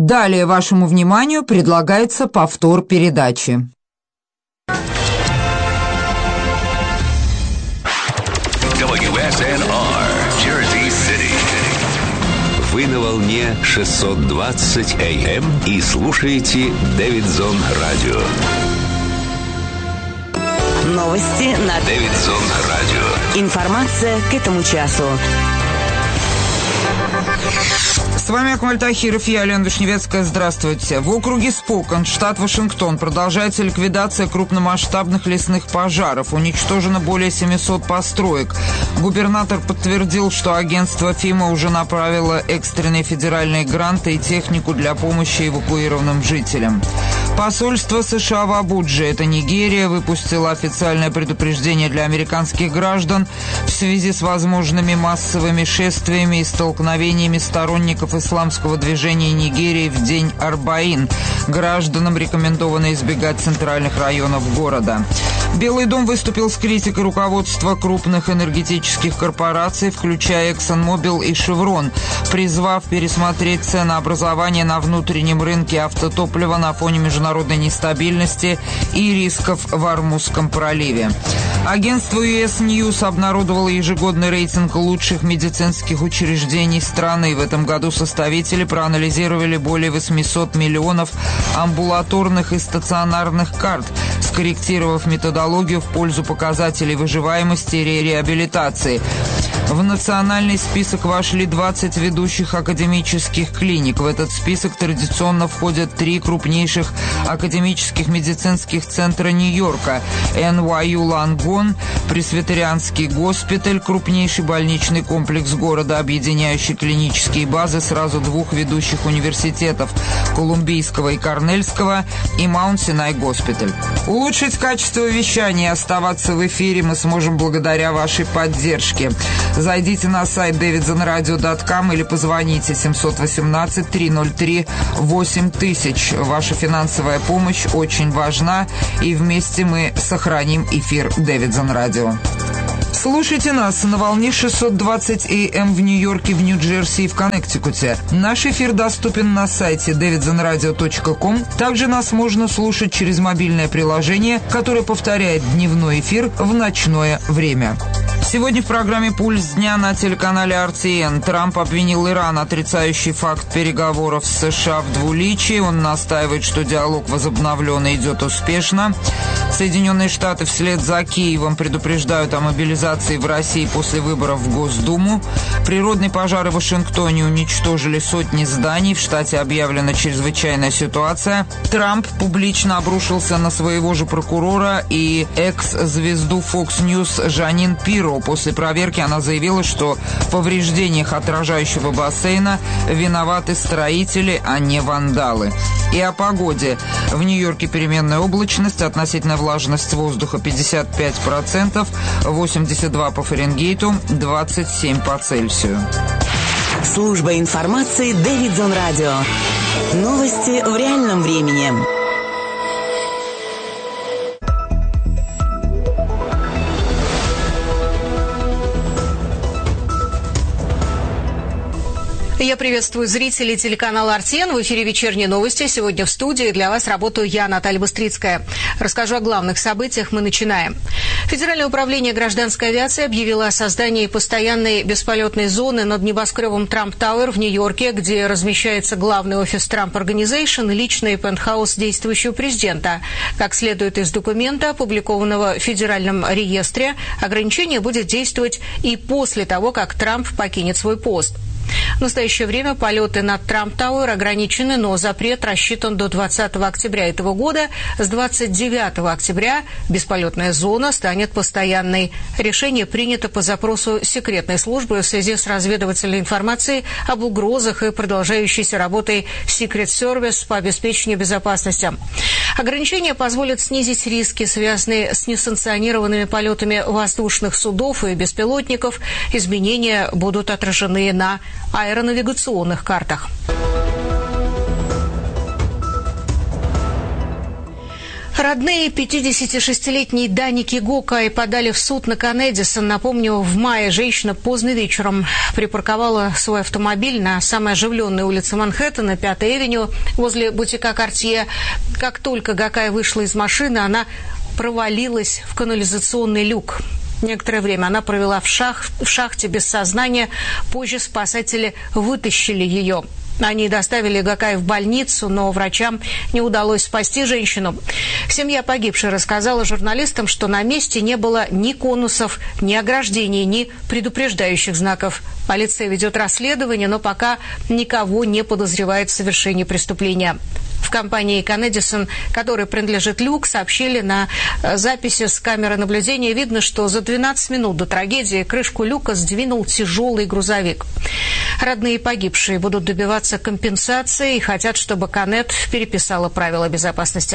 Далее вашему вниманию предлагается повтор передачи. WSNR, Jersey City. Вы на волне 620 AM и слушаете Дэвидсон Радио. Новости на Дэвидсон Радио. Информация к этому часу. С вами Акмаль Тахиров, я Алена Вишневецкая. Здравствуйте. В округе Спокан, штат Вашингтон, продолжается ликвидация крупномасштабных лесных пожаров. Уничтожено более 700 построек. Губернатор подтвердил, что агентство ФИМА уже направило экстренные федеральные гранты и технику для помощи эвакуированным жителям. Посольство США в Абудже, это Нигерия, выпустило официальное предупреждение для американских граждан в связи с возможными массовыми шествиями и столкновениями сторонников исламского движения Нигерии в день Арбаин. Гражданам рекомендовано избегать центральных районов города. Белый дом выступил с критикой руководства крупных энергетических корпораций, включая ExxonMobil и Chevron, призвав пересмотреть ценообразование на внутреннем рынке автотоплива на фоне международной нестабильности и рисков в Ормузском проливе. Агентство US News обнародовало ежегодный рейтинг лучших медицинских учреждений страны. В этом году составители проанализировали более 800 миллионов амбулаторных и стационарных карт, скорректировав методологию в пользу показателей выживаемости и реабилитации. В национальный список вошли 20 ведущих академических клиник. В этот список традиционно входят 3 крупнейших академических медицинских центра Нью-Йорка: NYU Langone, Пресвитерианский госпиталь, крупнейший больничный комплекс города, объединяющий клинические базы сразу 2 ведущих университетов – Колумбийского и Корнельского, и Маунт-Синай госпиталь. Улучшить качество вещания и оставаться в эфире мы сможем благодаря вашей поддержке. Зайдите на сайт davidsonradio.com или позвоните 718-303-8000. Ваша финансовая помощь очень важна, и вместе мы сохраним эфир Дэвидсон Радио. Слушайте нас на волне 620 AM в Нью-Йорке, в Нью-Джерси и в Коннектикуте. Наш эфир доступен на сайте davidsonradio.com. Также нас можно слушать через мобильное приложение, которое повторяет дневной эфир в ночное время. Сегодня в программе «Пульс дня» на телеканале RTN. Трамп обвинил Иран, отрицающий факт переговоров с США, в двуличии. Он настаивает, что диалог возобновлен и идет успешно. Соединенные Штаты вслед за Киевом предупреждают о мобилизации в России после выборов в Госдуму. Природные пожары в Вашингтоне уничтожили сотни зданий. В штате объявлена чрезвычайная ситуация. Трамп публично обрушился на своего же прокурора и экс-звезду Fox News Жанин Пиро. После проверки она заявила, что в повреждениях отражающего бассейна виноваты строители, а не вандалы. И о погоде. В Нью-Йорке переменная облачность, относительная влажность воздуха 55%, 82 по Фаренгейту, 27 по Цельсию. Служба информации Дэвидсон Радио. Новости в реальном времени. Я приветствую зрителей телеканала RTN. В эфире вечерние новости. Сегодня в студии для вас работаю я, Наталья Быстрицкая. Расскажу о главных событиях. Мы начинаем. Федеральное управление гражданской авиации объявило о создании постоянной бесполетной зоны над небоскребом Трамп Тауэр в Нью-Йорке, где размещается главный офис Трамп Организейшн и личный пентхаус действующего президента. Как следует из документа, опубликованного в Федеральном реестре, ограничение будет действовать и после того, как Трамп покинет свой пост. В настоящее время полеты над Трамп Тауэр ограничены, но запрет рассчитан до 20 октября этого года. С 29 октября бесполетная зона станет постоянной. Решение принято по запросу секретной службы в связи с разведывательной информацией об угрозах и продолжающейся работой Secret Service по обеспечению безопасности. Ограничения позволят снизить риски, связанные с несанкционированными полетами воздушных судов и беспилотников. Изменения будут отражены на аэронавигационных картах. Родные 56-летней Даники Гокай подали в суд на Кеннедисон. Напомню, в мае женщина поздно вечером припарковала свой автомобиль на самой оживленной улице Манхэттена, 5-й авеню, возле бутика «Картье». Как только Гокай вышла из машины, она провалилась в канализационный люк. Некоторое время она провела в шахте без сознания. Позже спасатели вытащили ее. Они доставили Гокай в больницу, но врачам не удалось спасти женщину. Семья погибшей рассказала журналистам, что на месте не было ни конусов, ни ограждений, ни предупреждающих знаков. Полиция ведет расследование, но пока никого не подозревает в совершении преступления. В компании Кеннедисон, которой принадлежит люк, сообщили на записи с камеры наблюдения. Видно, что за 12 минут до трагедии крышку люка сдвинул тяжелый грузовик. Родные погибшие будут добиваться компенсации и хотят, чтобы Кеннед переписала правила безопасности.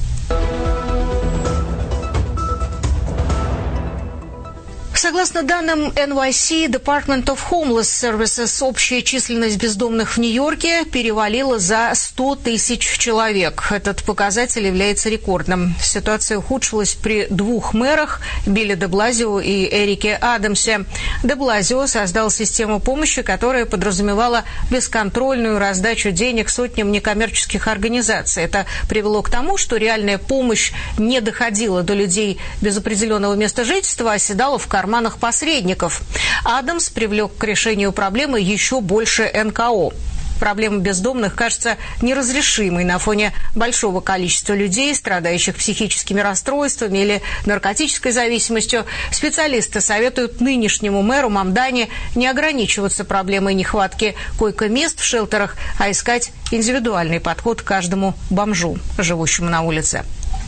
Согласно данным NYC, Department of Homeless Services, общая численность бездомных в Нью-Йорке перевалила за 100 тысяч человек. Этот показатель является рекордным. Ситуация ухудшилась при двух мэрах – Билли де Блазио и Эрике Адамсе. Де Блазио создал систему помощи, которая подразумевала бесконтрольную раздачу денег сотням некоммерческих организаций. Это привело к тому, что реальная помощь не доходила до людей без определенного места жительства, а оседала в карманах посредников. Адамс привлек к решению проблемы еще больше НКО. Проблема бездомных кажется неразрешимой на фоне большого количества людей, страдающих психическими расстройствами или наркотической зависимостью. Специалисты советуют нынешнему мэру Мамдани не ограничиваться проблемой нехватки койко-мест в шелтерах, а искать индивидуальный подход к каждому бомжу, живущему на улице.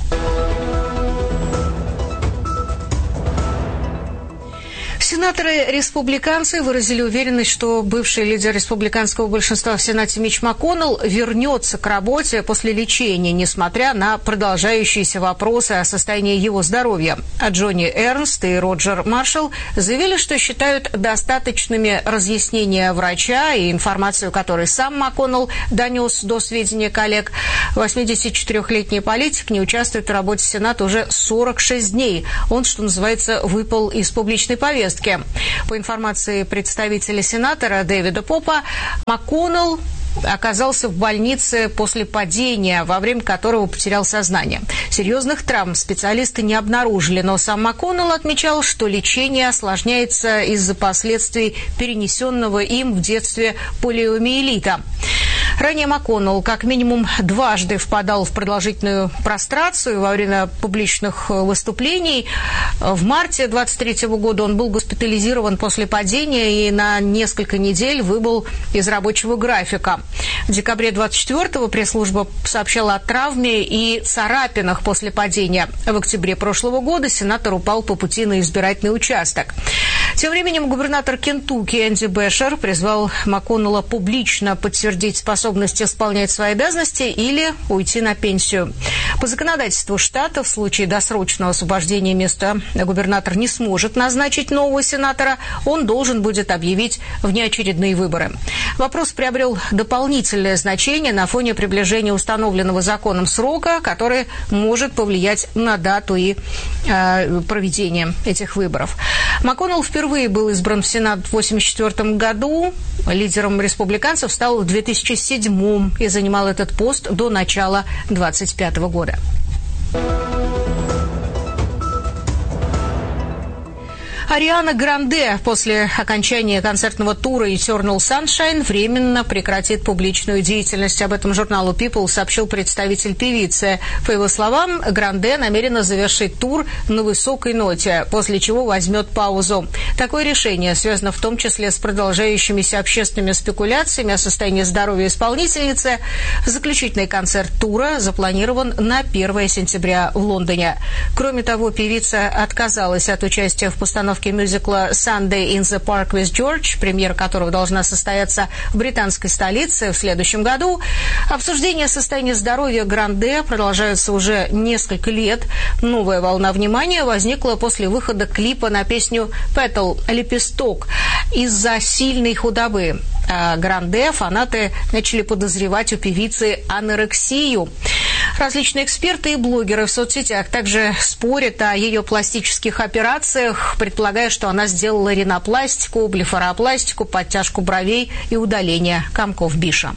Сенаторы-республиканцы выразили уверенность, что бывший лидер республиканского большинства в Сенате Митч МакКоннелл вернется к работе после лечения, несмотря на продолжающиеся вопросы о состоянии его здоровья. А Джонни Эрнст и Роджер Маршалл заявили, что считают достаточными разъяснения врача и информацию, которую сам МакКоннелл донес до сведения коллег. 84-летний политик не участвует в работе Сената уже 46 дней. Он, что называется, выпал из публичной повестки. По информации представителя сенатора Дэвида Попа, МакКоннелл оказался в больнице после падения, во время которого потерял сознание. Серьезных травм специалисты не обнаружили, но сам МакКоннелл отмечал, что лечение осложняется из-за последствий перенесенного им в детстве полиомиелита. Ранее МакКоннелл как минимум дважды впадал в продолжительную прострацию во время публичных выступлений. В марте 23 года он был госпитализирован после падения и на несколько недель выбыл из рабочего графика. В декабре 24-го пресс-служба сообщала о травме и царапинах после падения. В октябре прошлого года сенатор упал по пути на избирательный участок. Тем временем губернатор Кентукки Энди Бешер призвал МакКоннелла публично подтвердить способность исполнять свои обязанности или уйти на пенсию. По законодательству штата в случае досрочного освобождения места губернатор не сможет назначить нового сенатора, он должен будет объявить внеочередные выборы. Вопрос приобрел дополнительное значение на фоне приближения установленного законом срока, который может повлиять на дату и проведение этих выборов. МакКоннелл впервые был избран в Сенат в 1984 году. Лидером республиканцев стал в 2007 и занимал этот пост до начала 2025 года. Ариана Гранде после окончания концертного тура Eternal Sunshine временно прекратит публичную деятельность. Об этом журналу People сообщил представитель певицы. По его словам, Гранде намерена завершить тур на высокой ноте, после чего возьмет паузу. Такое решение связано в том числе с продолжающимися общественными спекуляциями о состоянии здоровья исполнительницы. Заключительный концерт тура запланирован на 1 сентября в Лондоне. Кроме того, певица отказалась от участия в постановке мюзикла «Sunday in the Park with George», премьера которого должна состояться в британской столице в следующем году. Обсуждения состояния здоровья Гранде продолжаются уже несколько лет. Новая волна внимания возникла после выхода клипа на песню «Petal» «Лепесток» из-за сильной худобы. Гранде фанаты начали подозревать у певицы анорексию. Различные эксперты и блогеры в соцсетях также спорят о ее пластических операциях, предполагая, что она сделала ринопластику, блефаропластику, подтяжку бровей и удаление комков биша.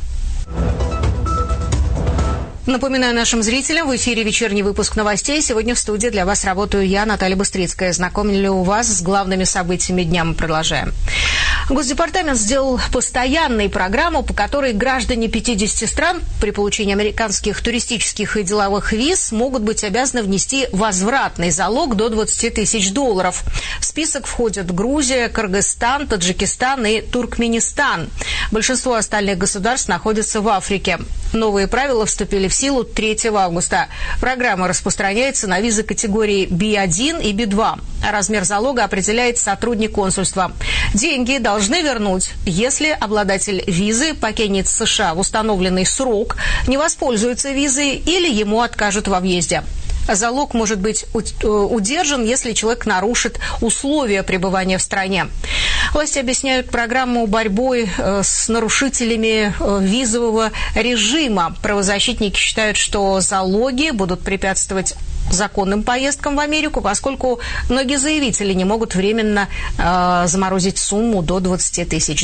Напоминаю нашим зрителям, в эфире вечерний выпуск новостей. Сегодня в студии для вас работаю я, Наталья Быстрицкая. Знакомлю вас с главными событиями дня. Мы продолжаем. Госдепартамент сделал постоянную программу, по которой граждане 50 стран при получении американских туристических и деловых виз могут быть обязаны внести возвратный залог до $20 тысяч. В список входят Грузия, Кыргызстан, Таджикистан и Туркменистан. Большинство остальных государств находятся в Африке. Новые правила вступили в силу 3 августа. Программа распространяется на визы категории B1 и B2. Размер залога определяет сотрудник консульства. Деньги должны вернуть, если обладатель визы покинет США в установленный срок, не воспользуется визой или ему откажут во въезде. Залог может быть удержан, если человек нарушит условия пребывания в стране. Власти объясняют программу борьбой с нарушителями визового режима. Правозащитники считают, что залоги будут препятствовать законным поездкам в Америку, поскольку многие заявители не могут временно заморозить сумму до $20 тысяч.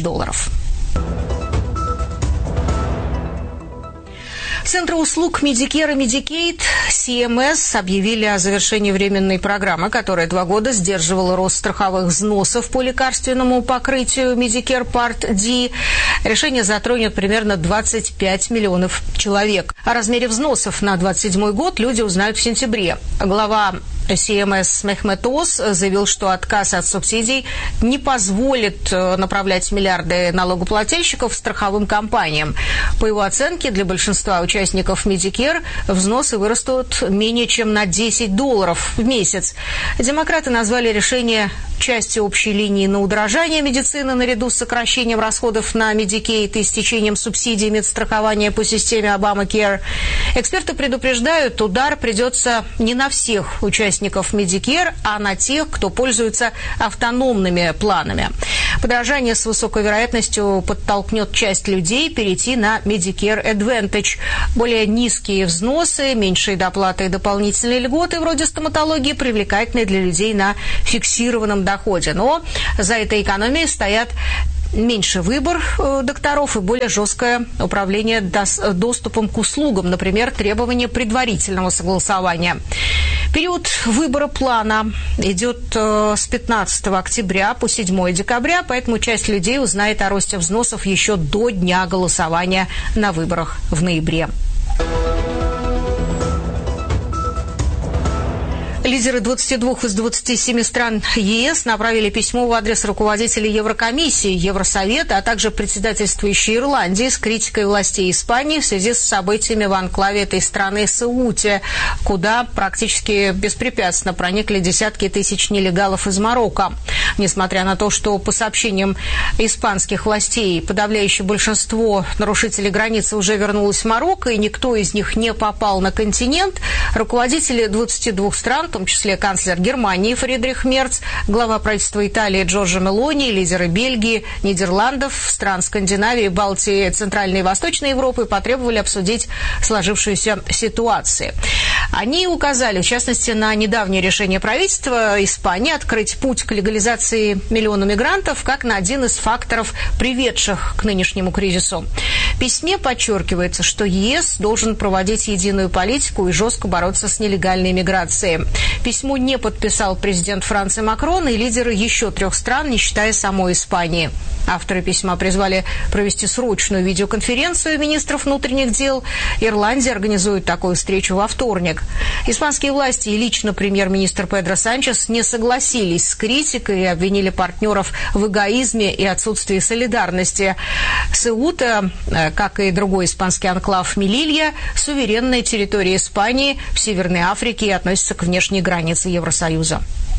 Центры услуг Medicare и Medicaid CMS объявили о завершении временной программы, которая 2 года сдерживала рост страховых взносов по лекарственному покрытию Medicare Part D. Решение затронет примерно 25 миллионов человек. О размере взносов на 2027 год люди узнают в сентябре. Глава CMS Мехмет Оз заявил, что отказ от субсидий не позволит направлять миллиарды налогоплательщиков страховым компаниям. По его оценке, для большинства участников Medicare взносы вырастут менее чем на $10 в месяц. Демократы назвали решение частью общей линии на удорожание медицины наряду с сокращением расходов на Medicaid и истечением субсидий медстрахования по системе Obamacare. Эксперты предупреждают, удар придется не на всех участников Medicare, а на тех, кто пользуется автономными планами. Подорожание с высокой вероятностью подтолкнет часть людей перейти на Medicare Advantage. Более низкие взносы, меньшие доплаты и дополнительные льготы вроде стоматологии привлекательны для людей на фиксированном доходе. Но за этой экономией стоят меньше выбор докторов и более жесткое управление доступом к услугам, например, требование предварительного согласования. Период выбора плана идет с 15 октября по 7 декабря, поэтому часть людей узнает о росте взносов еще до дня голосования на выборах в ноябре. Лидеры 22 из 27 стран ЕС направили письмо в адрес руководителей Еврокомиссии, Евросовета, а также председательствующей Ирландии с критикой властей Испании в связи с событиями в анклаве этой страны Сеуте, куда практически беспрепятственно проникли десятки тысяч нелегалов из Марокко. Несмотря на то, что по сообщениям испанских властей подавляющее большинство нарушителей границы уже вернулось в Марокко, и никто из них не попал на континент, руководители 22 стран, в том числе канцлер Германии Фридрих Мерц, глава правительства Италии Джорджо Мелони, лидеры Бельгии, Нидерландов, стран Скандинавии, Балтии, Центральной и Восточной Европы потребовали обсудить сложившуюся ситуацию. Они указали, в частности, на недавнее решение правительства Испании открыть путь к легализации миллиона мигрантов как на один из факторов, приведших к нынешнему кризису. В письме подчеркивается, что ЕС должен проводить единую политику и жестко бороться с нелегальной миграцией. Письмо не подписал президент Франции Макрон и лидеры еще 3 стран, не считая самой Испании. Авторы письма призвали провести срочную видеоконференцию министров внутренних дел. Ирландия организует такую встречу во вторник. Испанские власти и лично премьер-министр Педро Санчес не согласились с критикой и обвинили партнеров в эгоизме и отсутствии солидарности. Сеута, как и другой испанский анклав Мелилья, суверенная территория Испании в Северной Африке и относится к внешней границе Евросоюза.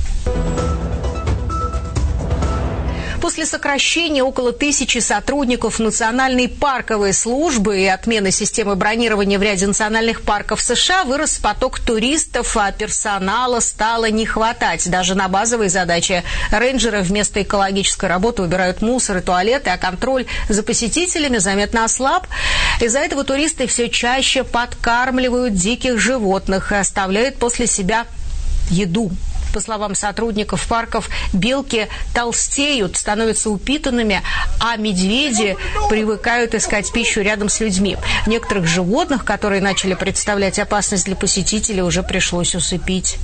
После сокращения около 1000 сотрудников Национальной парковой службы и отмены системы бронирования в ряде национальных парков США вырос поток туристов, а персонала стало не хватать. Даже на базовые задачи рейнджеры вместо экологической работы убирают мусор и туалеты, а контроль за посетителями заметно ослаб. Из-за этого туристы все чаще подкармливают диких животных и оставляют после себя еду. По словам сотрудников парков, белки толстеют, становятся упитанными, а медведи привыкают искать пищу рядом с людьми. Некоторых животных, которые начали представлять опасность для посетителей, уже пришлось усыпить.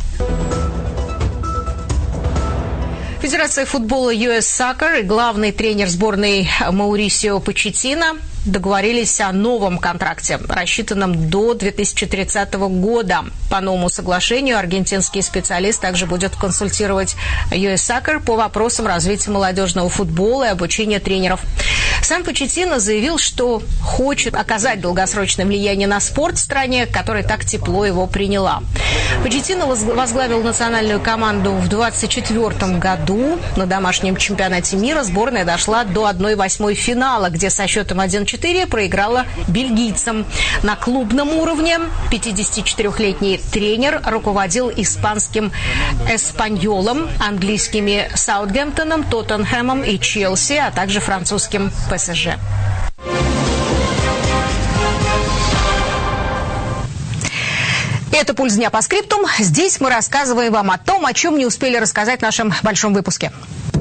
Федерация футбола US Soccer и главный тренер сборной Маурисио Почеттино договорились о новом контракте, рассчитанном до 2030 года. По новому соглашению аргентинский специалист также будет консультировать US Soccer по вопросам развития молодежного футбола и обучения тренеров. Сам Почеттино заявил, что хочет оказать долгосрочное влияние на спорт в стране, которая так тепло его приняла. Почеттино возглавил национальную команду в 2024 году. На домашнем чемпионате мира сборная дошла до 1/8 финала, где со счетом 1-4 проиграла бельгийцам. На клубном уровне 54-летний тренер руководил испанским «Эспаньолом», английскими «Саутгемптоном», «Тоттенхэмом» и «Челси», а также французским «ПСЖ». Это «Пульс дня» по скриптум. Здесь мы рассказываем вам о том, о чем не успели рассказать в нашем большом выпуске.